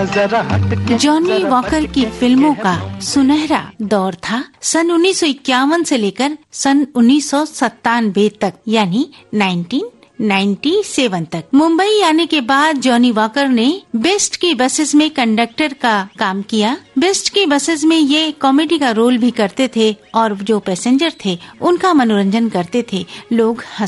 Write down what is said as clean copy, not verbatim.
Johnny walker की फिल्मों का सुनहरा दौर था सन 1951 से लेकर सन 1997 तक, यानी 1997 तक। मुंबई आने के बाद जॉनी वॉकर ने बेस्ट की बसेस में कंडक्टर का काम किया। बेस्ट की बसेस में ये कॉमेडी का रोल भी करते थे और जो पैसेंजर थे उनका मनोरंजन करते थे। लोग